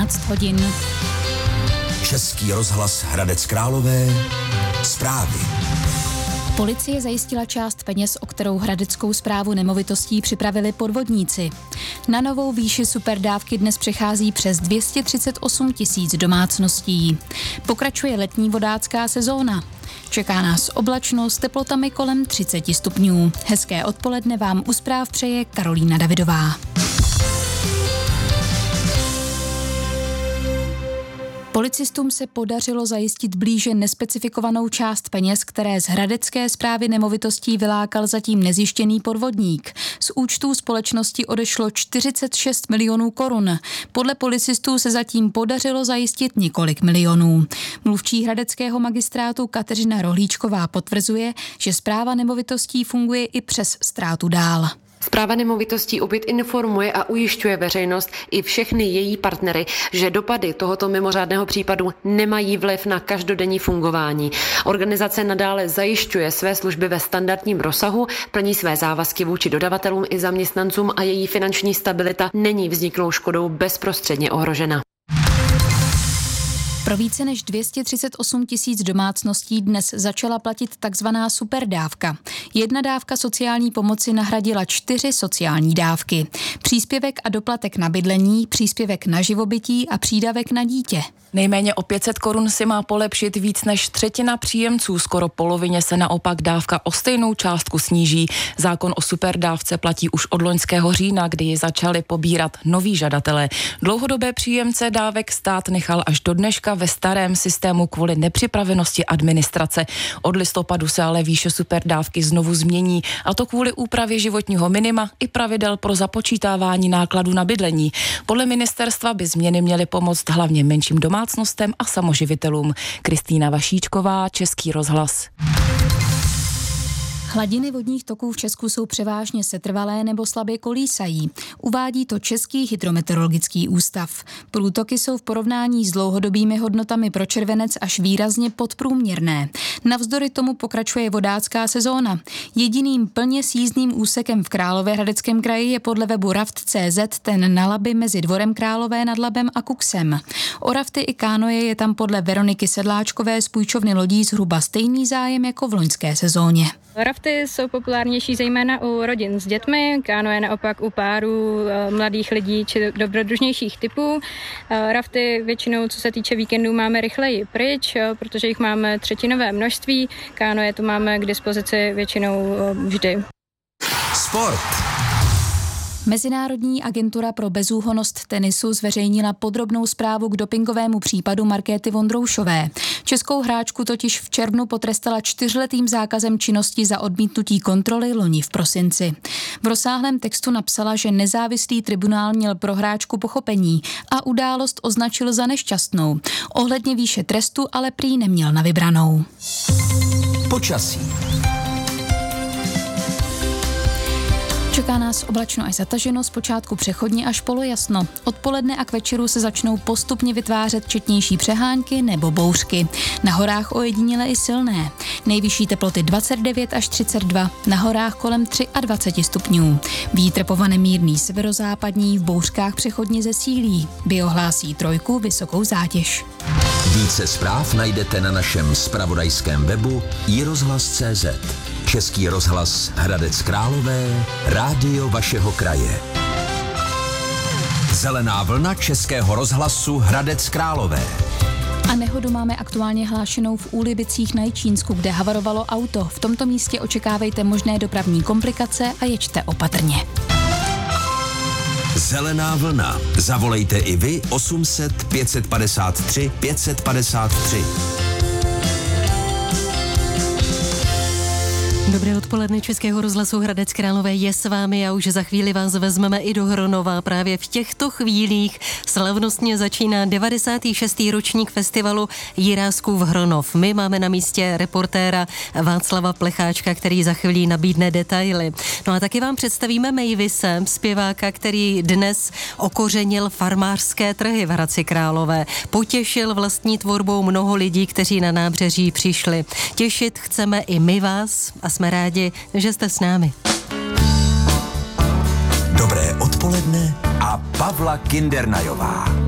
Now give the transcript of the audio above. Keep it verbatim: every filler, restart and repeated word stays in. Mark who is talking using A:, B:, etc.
A: dvanáct hodin.
B: Český rozhlas Hradec Králové. Zprávy.
A: Policie zajistila část peněz, o kterou hradeckou správu nemovitostí připravili podvodníci. Na novou výši superdávky dnes přechází přes dvě stě třicet osm tisíc domácností. Pokračuje letní vodácká sezóna. Čeká nás oblačno s teplotami kolem třicet stupňů. Hezké odpoledne vám u zpráv přeje Karolína Davidová. Policistům se podařilo zajistit blíže nespecifikovanou část peněz, které z hradecké správy nemovitostí vylákal zatím nezjištěný podvodník. Z účtů společnosti odešlo čtyřicet šest milionů korun. Podle policistů se zatím podařilo zajistit několik milionů. Mluvčí hradeckého magistrátu Kateřina Rohlíčková potvrzuje, že správa nemovitostí funguje i přes ztrátu dál.
C: Správa nemovitostí opět informuje a ujišťuje veřejnost i všechny její partnery, že dopady tohoto mimořádného případu nemají vliv na každodenní fungování. Organizace nadále zajišťuje své služby ve standardním rozsahu, plní své závazky vůči dodavatelům i zaměstnancům a její finanční stabilita není vzniklou škodou bezprostředně ohrožena.
A: Pro více než dvě stě třicet osm tisíc domácností dnes začala platit takzvaná superdávka. Jedna dávka sociální pomoci nahradila čtyři sociální dávky. Příspěvek a doplatek na bydlení, příspěvek na živobytí a přídavek na dítě.
D: Nejméně o pět set korun si má polepšit víc než třetina příjemců, skoro polovině se naopak dávka o stejnou částku sníží. Zákon o superdávce platí už od loňského října, kdy ji začali pobírat noví žadatelé. Dlouhodobé příjemce dávek stát nechal až do dneška ve starém systému kvůli nepřipravenosti administrace. Od listopadu se ale výše superdávky znovu změní, a to kvůli úpravě životního minima i pravidel pro započítávání nákladů na bydlení. Podle ministerstva by změny měly pomoct hlavně menším domácnostem a samoživitelům. Kristýna Vašíčková, Český rozhlas.
A: Hladiny vodních toků v Česku jsou převážně setrvalé nebo slabě kolísají. Uvádí to Český hydrometeorologický ústav. Průtoky jsou v porovnání s dlouhodobými hodnotami pro červenec až výrazně podprůměrné. Navzdory tomu pokračuje vodácká sezóna. Jediným plně sjízdným úsekem v Královéhradeckém kraji je podle webu raft tečka cé zet ten na Labi mezi Dvorem Králové nad Labem a Kuksem. O rafty i kánoje je tam podle Veroniky Sedláčkové z půjčovny lodí zhruba stejný zájem jako v loňské sezóně.
E: Rafty jsou populárnější zejména u rodin s dětmi, kánoe naopak u párů, mladých lidí či dobrodružnějších typů. Rafty většinou, co se týče víkendů, máme rychleji pryč, protože jich máme třetinové množství. Kánoe tu máme k dispozici většinou vždy.
B: Sport.
A: Mezinárodní agentura pro bezúhonnost tenisu zveřejnila podrobnou zprávu k dopingovému případu Markéty Vondroušové. Českou hráčku totiž v červnu potrestala čtyřletým zákazem činnosti za odmítnutí kontroly loni v prosinci. V rozsáhlém textu napsala, že nezávislý tribunál měl pro hráčku pochopení a událost označil za nešťastnou. Ohledně výše trestu ale prý neměl na vybranou.
B: Počasí.
A: Čeká nás oblačno až zataženo, zpočátku přechodně až polojasno. Odpoledne a k večeru se začnou postupně vytvářet četnější přehánky nebo bouřky. Na horách ojediněle i silné. Nejvyšší teploty dvacet devět až třicet dva, na horách kolem dvacet tři stupňů. Vítr povane mírný severozápadní, v bouřkách přechodně zesílí. Biohlásí trojku vysokou zátěž.
B: Více zpráv najdete na našem zpravodajském webu i rozhlas tečka cé zet. Český rozhlas Hradec Králové, rádio vašeho kraje. Zelená vlna Českého rozhlasu Hradec Králové.
A: A nehodu máme aktuálně hlášenou v Úlibicích na Jičínsku, kde havarovalo auto. V tomto místě očekávejte možné dopravní komplikace a jeďte opatrně.
B: Zelená vlna. Zavolejte i vy osm set pět padesát tři pět padesát tři.
F: Dobré odpoledne Českého rozhlasu Hradec Králové je s vámi a už za chvíli vás vezmeme i do Hronova. Právě v těchto chvílích slavnostně začíná devadesátý šestý ročník festivalu Jiráskův Hronov. My máme na místě reportéra Václava Plecháčka, který za chvíli nabídne detaily. No a taky vám představíme Mejvise, zpěváka, který dnes okořenil farmářské trhy v Hradci Králové. Potěšil vlastní tvorbou mnoho lidí, kteří na nábřeží přišli. Těšit chceme i my vás a jsme rádi, že jste s námi.
B: Dobré odpoledne a Pavla Kindernajová.